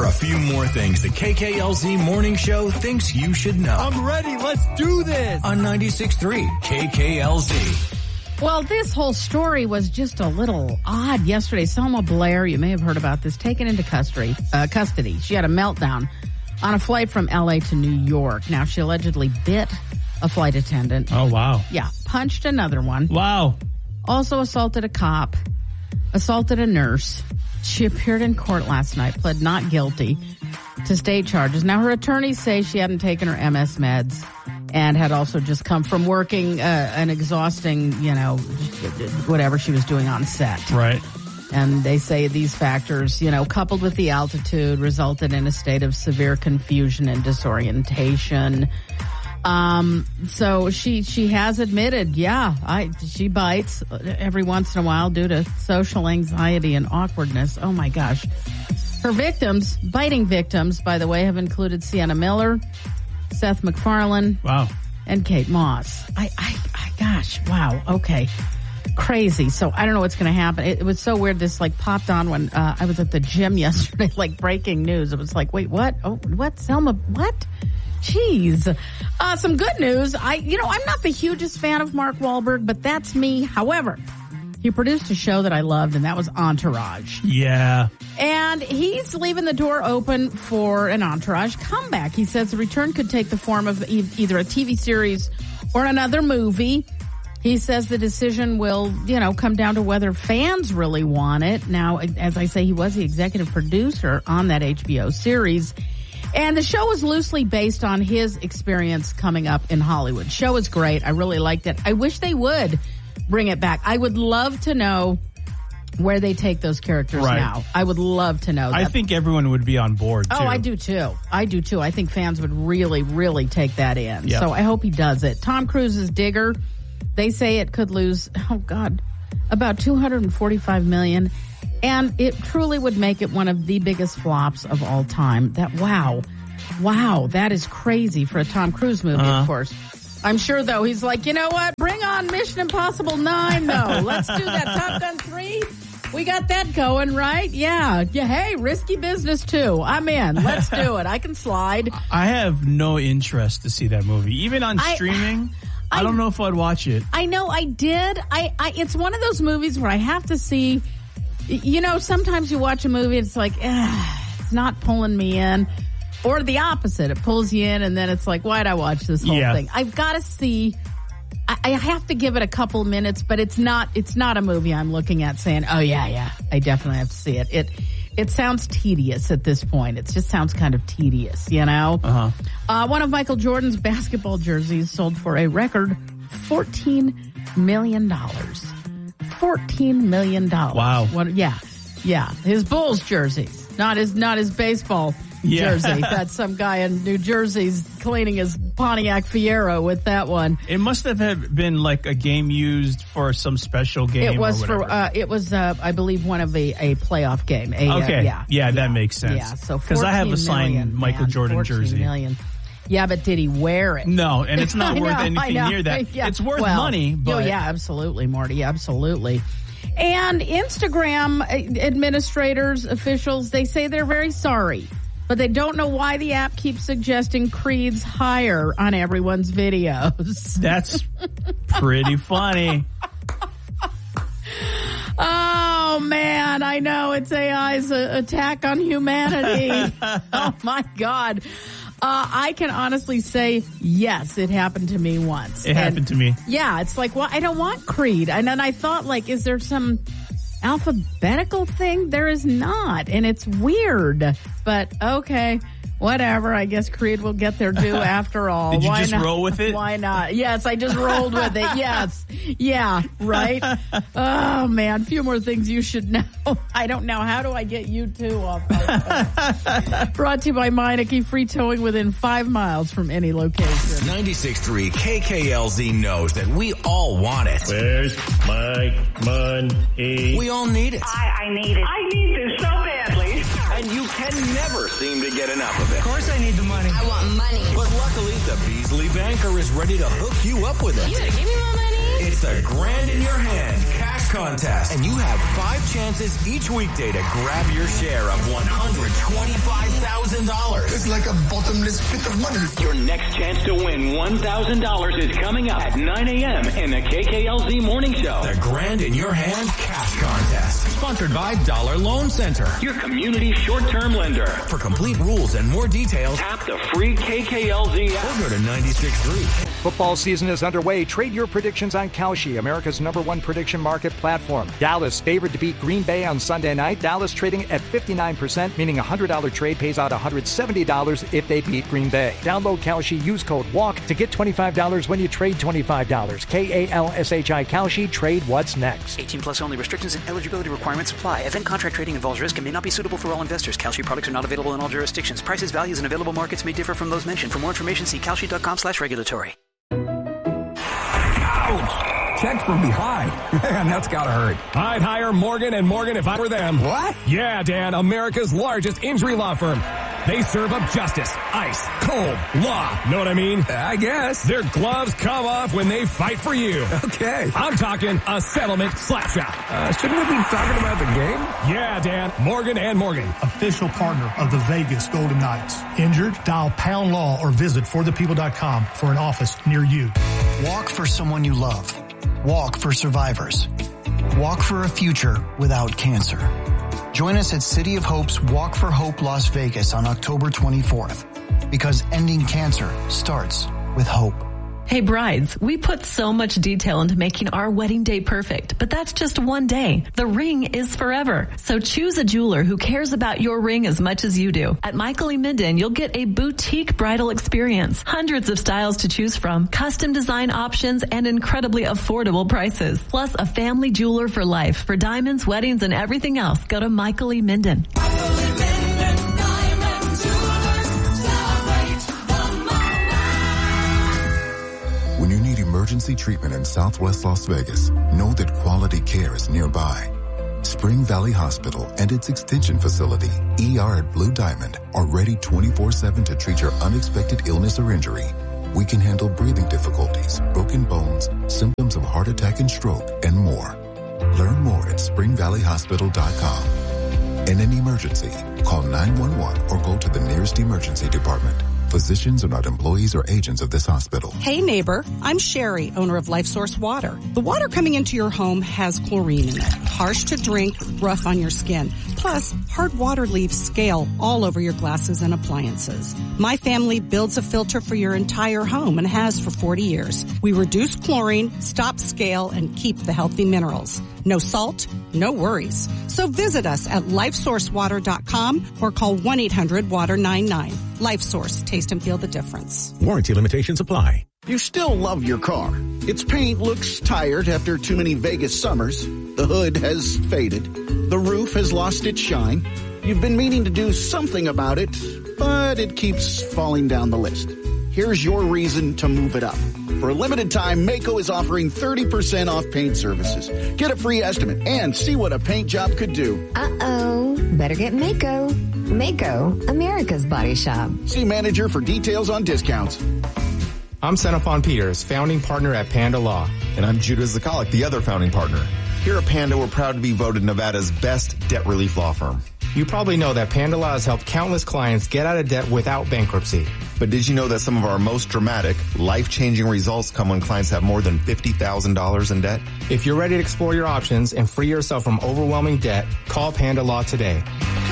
a few more things the KKLZ Morning Show thinks you should know. I'm ready. Let's do this. On 96.3 KKLZ. Well, this whole story was just a little odd yesterday. Selma Blair, you may have heard about this, taken into custody. She had a meltdown on a flight from L.A. to New York. Now, she allegedly bit a flight attendant. Oh, wow. Yeah, punched another one. Wow. Also assaulted a cop, assaulted a nurse. She appeared in court last night, pled not guilty to state charges. Now, her attorneys say she hadn't taken her MS meds and had also just come from working an exhausting, whatever she was doing on set. Right. And they say these factors, coupled with the altitude, resulted in a state of severe confusion and disorientation. So she has admitted, she bites every once in a while due to social anxiety and awkwardness. Oh my gosh. Her victims, biting victims, by the way, have included Sienna Miller, Seth MacFarlane, wow, and Kate Moss. Gosh, wow, okay. Crazy. So I don't know what's going to happen. It was so weird. This popped on when I was at the gym yesterday, breaking news. It was like, wait, what? Oh, what? Selma, what? Jeez. Some good news. I'm not the hugest fan of Mark Wahlberg, but that's me. However, he produced a show that I loved, and that was Entourage. Yeah. And he's leaving the door open for an Entourage comeback. He says the return could take the form of either a TV series or another movie. He says the decision will, come down to whether fans really want it. Now, as I say, he was the executive producer on that HBO series. And the show is loosely based on his experience coming up in Hollywood. Show is great. I really liked it. I wish they would bring it back. I would love to know where they take those characters now. I would love to know that. I think everyone would be on board, too. Oh, I do, too. I think fans would really, really take that in. Yep. So I hope he does it. Tom Cruise's Digger, they say it could lose, about $245 million. And it truly would make it one of the biggest flops of all time. Wow, that is crazy for a Tom Cruise movie, of course. I'm sure, though, he's like, you know what? Bring on Mission Impossible 9, though. Let's do that. Top Gun 3, we got that going, right? Yeah, hey, risky business, too. I'm in. Let's do it. I can slide. I have no interest to see that movie. Even on streaming, I don't know if I'd watch it. I know I did. It's one of those movies where I have to see, sometimes you watch a movie, it's like, it's not pulling me in. Or the opposite, it pulls you in, and then it's like, why'd I watch this whole thing? I've got to see. I have to give it a couple minutes, but it's not a movie I'm looking at saying, oh yeah, I definitely have to see it. It sounds tedious at this point. It just sounds kind of tedious, One of Michael Jordan's basketball jerseys sold for a record $14 million. $14 million. Wow. Yeah. His Bulls jerseys, not his baseball jersey. That's some guy in New Jersey's cleaning his Pontiac Fiero with that one. It must have been like a game used for some special game. It was I believe one of a playoff game. That makes sense. Yeah, so because I have a signed Michael Jordan jersey. Million. Yeah, but did he wear it? No, and it's not worth anything near that. Yeah. It's worth money. But absolutely, Marty, absolutely. And Instagram administrators, officials, they say they're very sorry, but they don't know why the app keeps suggesting Creed's higher on everyone's videos. That's pretty funny. Oh, man, I know. It's AI's attack on humanity. Oh, my God. I can honestly say, yes, it happened to me once. It happened to me. Yeah, it's like, well, I don't want Creed. And then I thought, is there some alphabetical thing? There is not. And it's weird. But, okay, whatever. I guess Creed will get their due after all. Did you just roll with it? Why not? Yes, I just rolled with it. Yes. Yeah, right? Oh, man. A few more things you should know. I don't know. How do I get you two off? Brought to you by Meineke. Free towing within 5 miles from any location. 96.3 KKLZ knows that we all want it. Where's my money? We all need it. I need it. I need this so badly. And you can never seem to get enough of it. Of course I need the money. I want money. But luckily, the Beasley Banker is ready to hook you up with it. You gotta give me my money. It's a grand in your hand cash Contest. And you have 5 chances each weekday to grab your share of $125,000. It's like a bottomless pit of money. Your next chance to win $1,000 is coming up at 9 a.m. in the KKLZ Morning Show. The Grand in Your Hand Cash Contest. Sponsored by Dollar Loan Center, your community short-term lender. For complete rules and more details, tap the free KKLZ app. Or go to 96.3. Football season is underway. Trade your predictions on Kalshi, America's #1 prediction market platform. Dallas favored to beat Green Bay on Sunday night. Dallas trading at 59%, meaning a $100 trade pays out $170 if they beat Green Bay. Download Kalshi, use code WALK to get $25 when you trade $25. KALSHI Kalshi, trade what's next. 18 plus only. Restrictions and eligibility requirements apply. Event contract trading involves risk and may not be suitable for all investors. Kalshi products are not available in all jurisdictions. Prices, values, and available markets may differ from those mentioned. For more information, see kalshi.com/regulatory. Ouch! Checked from behind. Man, that's gotta hurt. I'd hire Morgan & Morgan if I were them. What? Yeah, Dan, America's largest injury law firm. They serve up justice, ice, cold, law. Know what I mean? I guess. Their gloves come off when they fight for you. Okay. I'm talking a settlement slap shop. Shouldn't we be talking about the game? Yeah, Dan, Morgan & Morgan. Official partner of the Vegas Golden Knights. Injured? Dial Pound Law or visit forthepeople.com for an office near you. Walk for someone you love. Walk for survivors. Walk for a future without cancer. Join us at City of Hope's Walk for Hope Las Vegas on October 24th, because ending cancer starts with hope. Hey brides, we put so much detail into making our wedding day perfect, but that's just one day. The ring is forever. So choose a jeweler who cares about your ring as much as you do. At Michael E. Minden, you'll get a boutique bridal experience, hundreds of styles to choose from, custom design options, and incredibly affordable prices. Plus a family jeweler for life. For diamonds, weddings, and everything else, go to Michael E. Minden. When you need emergency treatment in Southwest Las Vegas, know that quality care is nearby. Spring Valley Hospital and its extension facility, ER at Blue Diamond, are ready 24/7 to treat your unexpected illness or injury. We can handle breathing difficulties, broken bones, symptoms of heart attack and stroke, and more. Learn more at springvalleyhospital.com. In an emergency, call 911 or go to the nearest emergency department. Physicians are not employees or agents of this hospital. Hey neighbor, I'm Sherry, owner of LifeSource Water. The water coming into your home has chlorine in it. Harsh to drink, rough on your skin. Plus, hard water leaves scale all over your glasses and appliances. My family builds a filter for your entire home and has for 40 years. We reduce chlorine, stop scale, and keep the healthy minerals. No salt, no worries. So visit us at lifesourcewater.com or call 1-800-WATER-99. LifeSource, taste and feel the difference. Warranty limitations apply. You still love your car. Its paint looks tired after too many Vegas summers. The hood has faded. The roof has lost its shine. You've been meaning to do something about it, but it keeps falling down the list. Here's your reason to move it up. For a limited time, Maaco is offering 30% off paint services. Get a free estimate and see what a paint job could do. Uh-oh. Better get Maaco. Maaco, America's Body Shop. See manager for details on discounts. I'm Xenophon Peters, founding partner at Panda Law. And I'm Judah Zakalik, the other founding partner. Here at Panda, we're proud to be voted Nevada's best debt relief law firm. You probably know that Panda Law has helped countless clients get out of debt without bankruptcy. But did you know that some of our most dramatic, life-changing results come when clients have more than $50,000 in debt? If you're ready to explore your options and free yourself from overwhelming debt, call Panda Law today.